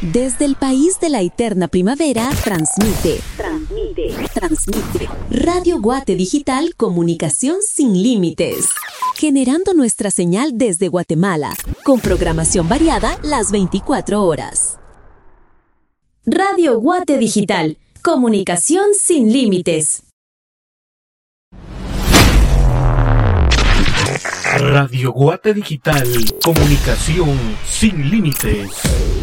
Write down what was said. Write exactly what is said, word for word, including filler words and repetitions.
Desde el país de la eterna primavera, transmite, transmite, transmite. Radio Guate Digital, comunicación sin límites. Generando nuestra señal desde Guatemala, con programación variada las veinticuatro horas. Radio Guate Digital, comunicación sin límites. Radio Guate Digital, comunicación sin límites.